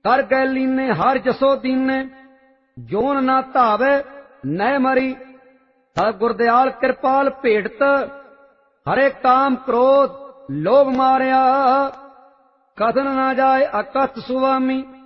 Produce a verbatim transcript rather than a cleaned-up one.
कर गए लीने हर जसो दीने, जोन ना धावे नय मरी। सब गुरदयाल कृपाल भेटत, हरे काम क्रोध लोभ मारिया। कथन ना जाए अकथ सुवामी,